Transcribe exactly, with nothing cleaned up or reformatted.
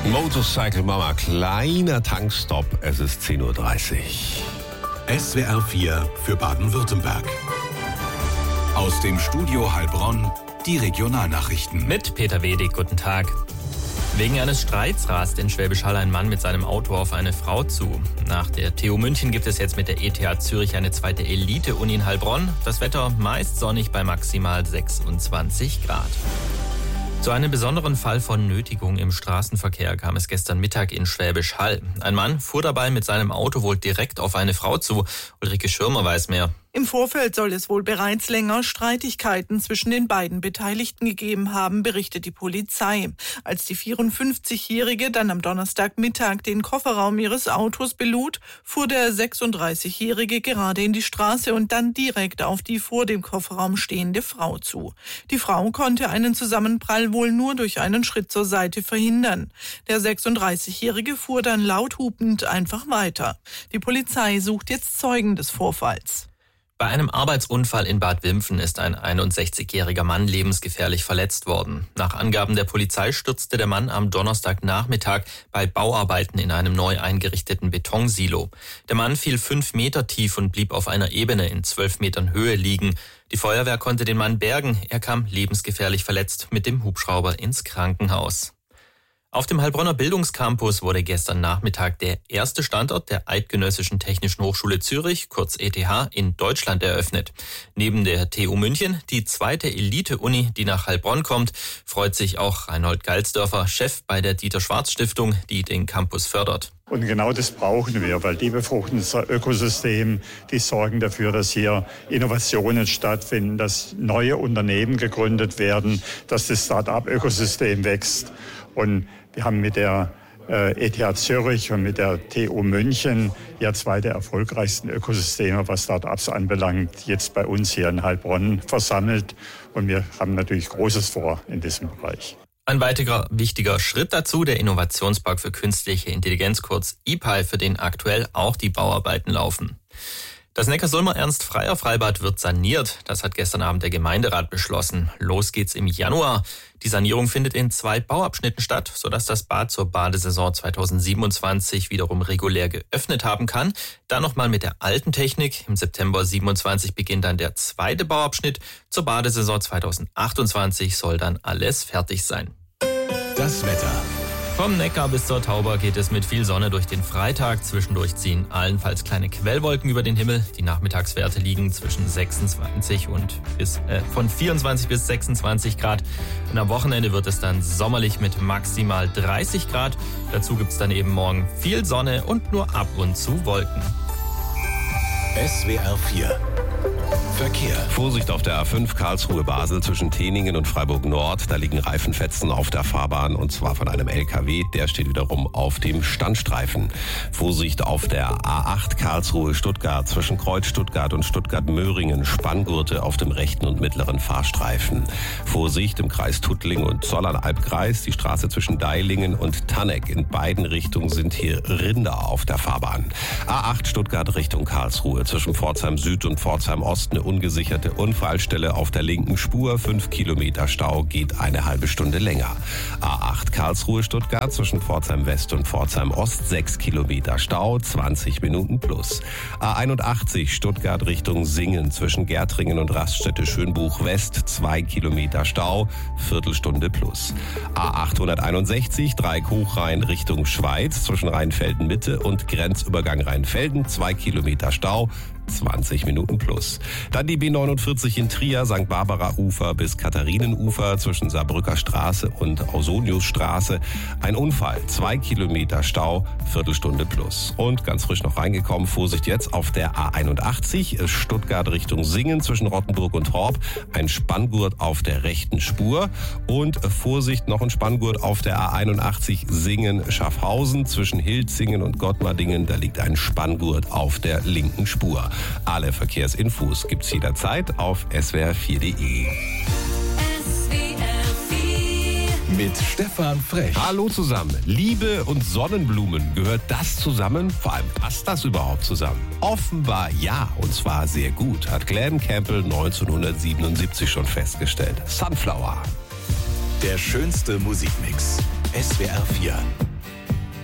Motorcycle Mama, kleiner Tankstopp, es ist zehn Uhr dreißig. S W R vier für Baden-Württemberg. Aus dem Studio Heilbronn, die Regionalnachrichten. Mit Peter Wedig, guten Tag. Wegen eines Streits rast in Schwäbisch Hall ein Mann mit seinem Auto auf eine Frau zu. Nach der T U München gibt es jetzt mit der E T H Zürich eine zweite Elite-Uni in Heilbronn. Das Wetter meist sonnig bei maximal sechsundzwanzig Grad. Zu einem besonderen Fall von Nötigung im Straßenverkehr kam es gestern Mittag in Schwäbisch Hall. Ein Mann fuhr dabei mit seinem Auto wohl direkt auf eine Frau zu. Ulrike Schirmer weiß mehr. Im Vorfeld soll es wohl bereits länger Streitigkeiten zwischen den beiden Beteiligten gegeben haben, berichtet die Polizei. Als die vierundfünfzigjährige dann am Donnerstagmittag den Kofferraum ihres Autos belud, fuhr der sechsunddreißigjährige gerade in die Straße und dann direkt auf die vor dem Kofferraum stehende Frau zu. Die Frau konnte einen Zusammenprall wohl nur durch einen Schritt zur Seite verhindern. Der sechsunddreißigjährige fuhr dann laut hupend einfach weiter. Die Polizei sucht jetzt Zeugen des Vorfalls. Bei einem Arbeitsunfall in Bad Wimpfen ist ein einundsechzigjähriger Mann lebensgefährlich verletzt worden. Nach Angaben der Polizei stürzte der Mann am Donnerstagnachmittag bei Bauarbeiten in einem neu eingerichteten Betonsilo. Der Mann fiel fünf Meter tief und blieb auf einer Ebene in zwölf Metern Höhe liegen. Die Feuerwehr konnte den Mann bergen. Er kam lebensgefährlich verletzt mit dem Hubschrauber ins Krankenhaus. Auf dem Heilbronner Bildungscampus wurde gestern Nachmittag der erste Standort der Eidgenössischen Technischen Hochschule Zürich, kurz E T H, in Deutschland eröffnet. Neben der T U München, die zweite Elite-Uni, die nach Heilbronn kommt, freut sich auch Reinhold Galsdörfer, Chef bei der Dieter-Schwarz-Stiftung, die den Campus fördert. Und genau das brauchen wir, weil die befruchten das Ökosystem, die sorgen dafür, dass hier Innovationen stattfinden, dass neue Unternehmen gegründet werden, dass das Start-up-Ökosystem wächst. Und wir haben mit der äh, E T H Zürich und mit der T U München ja zwei der erfolgreichsten Ökosysteme, was Start-ups anbelangt, jetzt bei uns hier in Heilbronn versammelt. Und wir haben natürlich Großes vor in diesem Bereich. Ein weiterer wichtiger Schritt dazu, der Innovationspark für künstliche Intelligenz, kurz I P A I, für den aktuell auch die Bauarbeiten laufen. Das Neckarsulmer Ernst-Freier-Freibad wird saniert. Das hat gestern Abend der Gemeinderat beschlossen. Los geht's im Januar. Die Sanierung findet in zwei Bauabschnitten statt, sodass das Bad zur Badesaison zweitausendsiebenundzwanzig wiederum regulär geöffnet haben kann. Dann nochmal mit der alten Technik. Im September siebenundzwanzig beginnt dann der zweite Bauabschnitt. Zur Badesaison zweitausendachtundzwanzig soll dann alles fertig sein. Das Wetter. Vom Neckar bis zur Tauber geht es mit viel Sonne durch den Freitag. Zwischendurch ziehen allenfalls kleine Quellwolken über den Himmel. Die Nachmittagswerte liegen zwischen sechsundzwanzig und bis, äh, von vierundzwanzig bis sechsundzwanzig Grad. Und am Wochenende wird es dann sommerlich mit maximal dreißig Grad. Dazu gibt es dann eben morgen viel Sonne und nur ab und zu Wolken. S W R vier Verkehr. Vorsicht auf der A fünf Karlsruhe-Basel zwischen Teningen und Freiburg-Nord. Da liegen Reifenfetzen auf der Fahrbahn und zwar von einem L K W. Der steht wiederum auf dem Standstreifen. Vorsicht auf der A acht Karlsruhe-Stuttgart zwischen Kreuz Stuttgart und Stuttgart-Möhringen. Spanngurte auf dem rechten und mittleren Fahrstreifen. Vorsicht im Kreis Tuttling und Zollern-Albkreis. Die Straße zwischen Deilingen und Tanneck. In beiden Richtungen sind hier Rinder auf der Fahrbahn. A acht Stuttgart Richtung Karlsruhe zwischen Pforzheim Süd und Pforzheim Ost. Eine ungesicherte Unfallstelle auf der linken Spur. Fünf Kilometer Stau, geht eine halbe Stunde länger. A acht Karlsruhe-Stuttgart zwischen Pforzheim West und Pforzheim Ost. Sechs Kilometer Stau, zwanzig Minuten plus. A einundachtzig Stuttgart Richtung Singen zwischen Gärtringen und Raststätte Schönbuch West. Zwei Kilometer Stau, Viertelstunde plus. A achthunderteinundsechzig Dreieck Hochrhein Richtung Schweiz zwischen Rheinfelden Mitte und Grenzübergang Rheinfelden. Zwei Kilometer Stau, zwanzig Minuten plus. Dann die B neunundvierzig in Trier, Sankt Barbara Ufer bis Katharinenufer zwischen Saarbrücker Straße und Ausoniusstraße. Ein Unfall, zwei Kilometer Stau, Viertelstunde plus. Und ganz frisch noch reingekommen, Vorsicht jetzt auf der A einundachtzig, Stuttgart Richtung Singen zwischen Rottenburg und Horb. Ein Spanngurt auf der rechten Spur. Und Vorsicht, noch ein Spanngurt auf der A einundachtzig Singen-Schaffhausen zwischen Hilzingen und Gottmardingen. Da liegt ein Spanngurt auf der linken Spur. Alle Verkehrsinfos gibt's jederzeit auf S W R vier punkt de. Mit Stefan Frech. Hallo zusammen. Liebe und Sonnenblumen, gehört das zusammen? Vor allem, passt das überhaupt zusammen? Offenbar ja, und zwar sehr gut, hat Glenn Campbell neunzehnhundertsiebenundsiebzig schon festgestellt. Sunflower. Der schönste Musikmix. S W R vier.